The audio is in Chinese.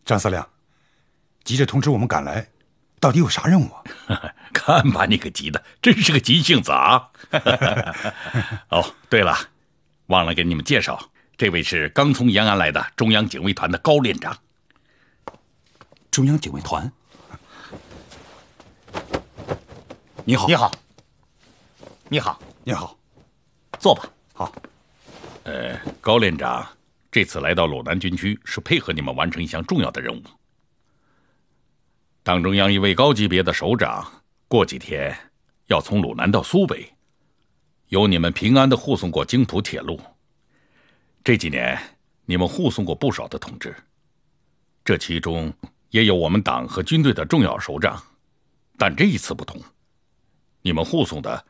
张司令，急着通知我们赶来，到底有啥任务啊？ 看把你给急的，真是个急性子啊！哦，对了，忘了给你们介绍，这位是刚从延安来的中央警卫团的高连长。 中央警卫团，你好， 你好， 你好， 你好， 坐吧。 好。 高连长这次来到鲁南军区，是配合你们完成一项重要的任务。党中央一位高级别的首长，过几天要从鲁南到苏北，由你们平安的护送过京浦铁路。这几年，你们护送过不少的同志，这其中也有我们党和军队的重要首长，但这一次不同，你们护送的